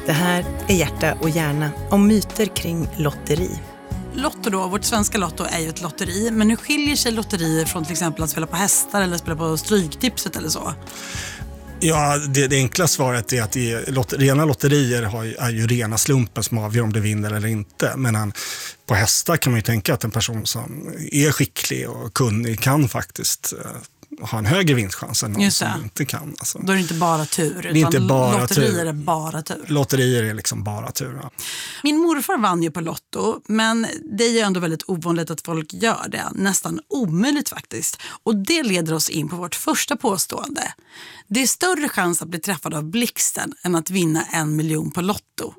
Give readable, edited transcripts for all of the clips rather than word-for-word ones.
Det här är Hjärta och hjärna om myter kring lotteri. Lotto då, vårt svenska Lotto är ju ett lotteri. Men hur skiljer sig lotterier från till exempel att spela på hästar eller spela på stryktipset eller så? Ja, det enkla svaret är att rena lotterier är ju rena slumpen som avgör om det vinner eller inte. Men på hästar kan man ju tänka att en person som är skicklig och kunnig kan faktiskt ha en högre vinstchans än någon som inte kan. Alltså. Då är det inte bara tur, utan inte bara lotterier tur. Är bara tur. Lotterier är liksom bara tur. Ja. Min morfar vann ju på Lotto, men det är ju ändå väldigt ovanligt att folk gör det. Nästan omöjligt faktiskt. Och det leder oss in på vårt första påstående. Det är större chans att bli träffad av blixten än att vinna 1 miljon på Lotto.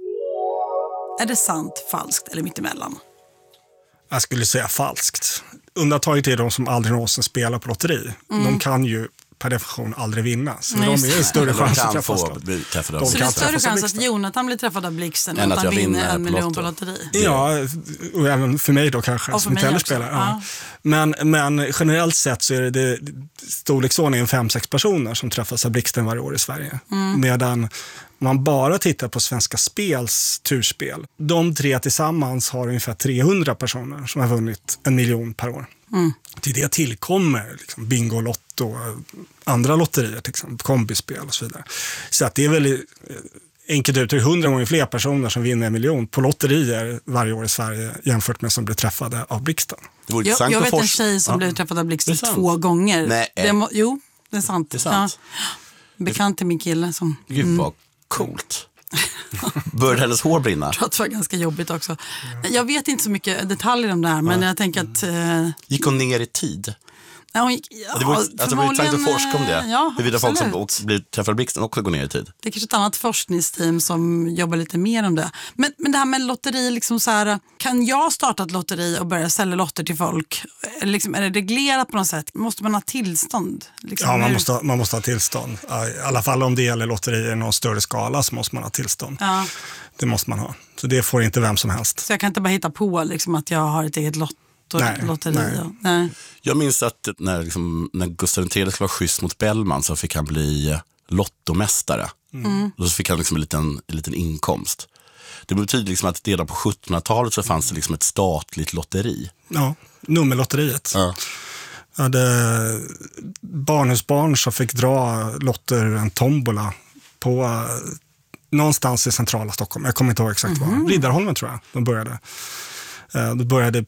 Är det sant, falskt eller mittemellan? Jag skulle säga falskt. Undantaget är de som aldrig någonsin spelar på lotteri. De kan ju per definition aldrig vinna. Så de är en större chans att träffas. Så det är större chans att Jonathan blir träffad av blixten än att han vinner 1 miljon på lotteri? Ja, och även för mig då kanske, som inte heller spelar. Ja. Men generellt sett så är det storleksordningen 5-6 personer som träffas av blixten varje år i Sverige. Medan man bara tittar på Svenska Spels turspel. De 3 tillsammans har ungefär 300 personer som har vunnit 1 miljon per år. Till det tillkommer liksom bingo, lotto, andra lotterier, till exempel kombispel och så vidare. Så att det är väldigt enkelt uttryckt 100 gånger fler personer som vinner 1 miljon på lotterier varje år i Sverige jämfört med som blir träffade av blixten. Jag vet en tjej som blev träffad av blixten 2 gånger. Nej. Jo, det är sant. Det är sant. Ja. Bekant till min kille som... Gud vad coolt. Började hennes hår brinna? Jag tror att det var ganska jobbigt också. Jag vet inte så mycket detaljer om det här, men jag tänker att... Gick hon ner i tid? Ja, hon gick, det var intressant att forska om det. Ja, huruvida folk som blir träffade av blixten också går ner i tid. Det är kanske ett annat forskningsteam som jobbar lite mer om det. Men det här med lotteri, liksom så här, kan jag starta ett lotteri och börja sälja lotter till folk? Liksom, är det reglerat på något sätt? Måste man ha tillstånd? Liksom, ja, man måste ha tillstånd. I alla fall om det gäller lotterier i någon större skala så måste man ha tillstånd. Ja. Det måste man ha. Så det får inte vem som helst. Så jag kan inte bara hitta på liksom, att jag har ett eget lotteri. Nej. Jag minns att när Gustav III skulle vara schysst mot Bellman så fick han bli lottomästare. Då fick han liksom en liten inkomst. Det betyder liksom att redan på 1700-talet så fanns det liksom ett statligt lotteri. Ja, nummerlotteriet. Ja. Jag hade barnhusbarn som fick dra lotter ur en tombola på någonstans i centrala Stockholm. Jag kommer inte ihåg exakt var. Riddarholmen tror jag de började. Det började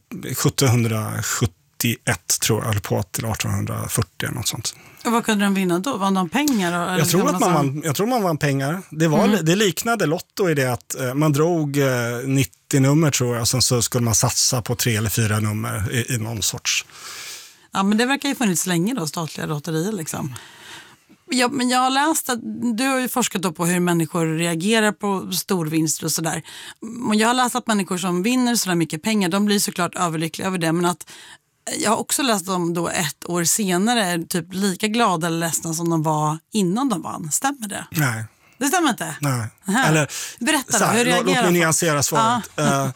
1771 tror jag, eller på till 1840 eller något sånt. Och vad kunde de vinna då? Vann de pengar? Eller jag tror man vann pengar. Det liknade Lotto i det att man drog 90 nummer tror jag, och sen så skulle man satsa på 3 eller 4 nummer i någon sorts. Ja, men det verkar ju funnits länge då, statliga lotterier liksom. Ja, men jag har läst att du har ju forskat då på hur människor reagerar på storvinster och sådär. Och jag har läst att människor som vinner sådär mycket pengar, de blir såklart överlyckliga över det. Men att jag har också läst om då 1 år senare är typ lika glada eller ledsna som de var innan de vann. Stämmer det? Nej. Det stämmer inte? Nej. Eller, berätta då, hur reagerar låt mig nyansera svaret. Ja.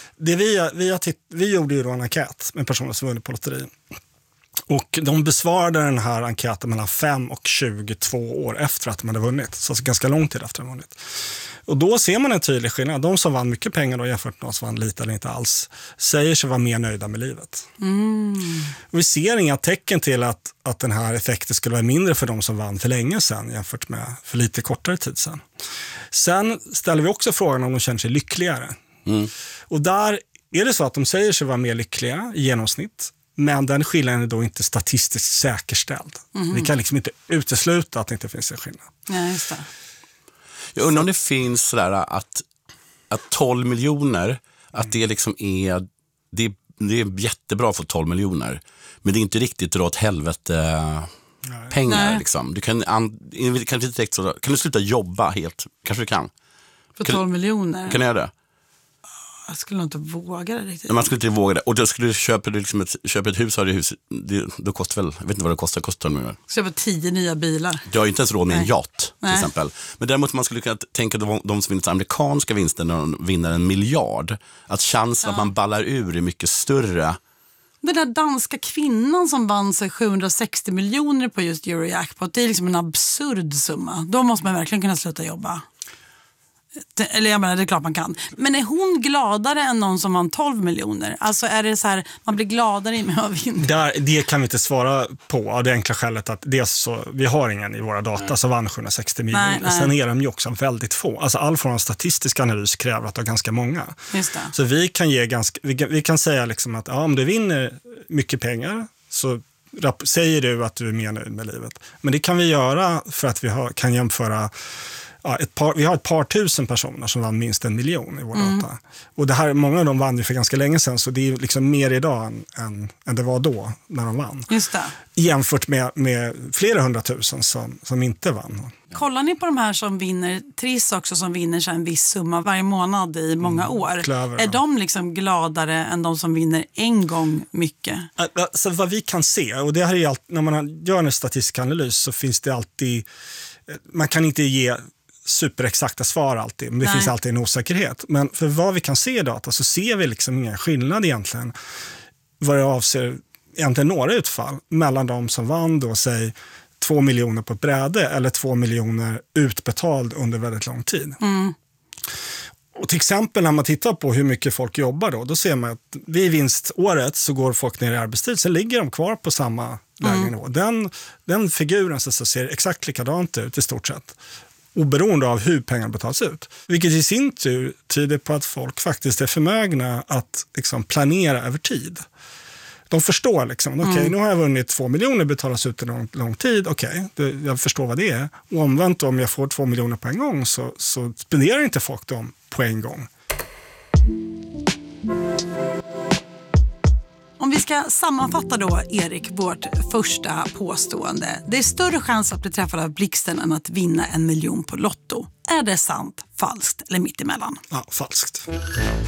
Vi gjorde ju då en enkät med personer som vunnit på lotteri. Och de besvarade den här enkäten mellan 5 och 22 år efter att de hade vunnit. Så alltså ganska lång tid efter att de vunnit. Och då ser man en tydlig skillnad. De som vann mycket pengar då jämfört med de som vann lite eller inte alls säger sig vara mer nöjda med livet. Och vi ser inga tecken till att den här effekten skulle vara mindre för de som vann för länge sedan jämfört med för lite kortare tid sedan. Sen ställer vi också frågan om de känner sig lyckligare. Och där är det så att de säger sig vara mer lyckliga i genomsnitt. Men den skillnaden är då inte statistiskt säkerställd. Vi kan liksom inte utesluta att det inte finns en skillnad. Ja, just det. Jag undrar om det finns sådär att 12 miljoner, att det liksom är, det är jättebra för 12 miljoner. Men det är inte riktigt dra åt helvete pengar. Liksom. Du kan du sluta jobba helt? Kanske du kan. För 12 miljoner? Kan du göra det? Jag skulle nog inte våga det riktigt. Man skulle inte våga det. Och då skulle du köpa ett hus, har du hus, det kostar väl, jag vet inte vad det kostar miljoner. Köpa 10 nya bilar. Du har ju inte ens råd med en yacht till exempel. Men däremot man skulle kunna tänka att de som vinner amerikanska vinster när de vinner 1 miljard, att chansen att man ballar ur är mycket större. Den där danska kvinnan som vann sig 760 miljoner på just Eurojackpot, det är liksom en absurd summa. Då måste man verkligen kunna sluta jobba. Eller jag menar, det är klart man kan. Men är hon gladare än någon som vann 12 miljoner? Alltså är det så här, man blir gladare med att vinna? Det kan vi inte svara på av det enkla skälet att dels så, vi har ingen i våra data som vann 760 miljoner. Nej. Sen är de ju också väldigt få. Alltså all form av statistisk analys kräver att det är ganska många. Just det. Så vi kan säga liksom att om du vinner mycket pengar så säger du att du är mer nöjd med livet. Men det kan vi göra för att kan jämföra. Vi har ett par tusen personer som vann minst 1 miljon i vår data. Och det här, många av dem vann ju för ganska länge sedan, så det är liksom mer idag än det var då när de vann. Just det. Jämfört med flera 100 000 som inte vann. Kollar ni på de här som vinner, Triss också, som vinner så en viss summa varje månad i många år? Klöver, är de liksom gladare än de som vinner en gång mycket? Alltså vad vi kan se, och det här är alltid, när man gör en statistisk analys så finns det alltid, man kan inte ge superexakta svar alltid, men det finns alltid en osäkerhet. Men för vad vi kan se i data så ser vi liksom ingen skillnad egentligen vad det avser egentligen några utfall mellan de som vann då, säg 2 miljoner på ett bräde eller 2 miljoner utbetald under väldigt lång tid. Och till exempel när man tittar på hur mycket folk jobbar då ser man att vid vinståret så går folk ner i arbetstid, så ligger de kvar på samma lägenivå. Den figuren så ser exakt likadant ut i stort sett, oberoende av hur pengar betalas ut. Vilket i sin tur tyder på att folk faktiskt är förmögna att liksom planera över tid. De förstår liksom, okej, nu har jag vunnit 2 miljoner, betalas ut en lång tid, jag förstår vad det är. Och omvänt, om jag får 2 miljoner på en gång så spenderar inte folk dem på en gång. Om vi ska sammanfatta då, Erik, vårt första påstående. Det är större chans att bli träffad av blixten än att vinna 1 miljon på Lotto. Är det sant, falskt eller mittemellan? Ja, falskt.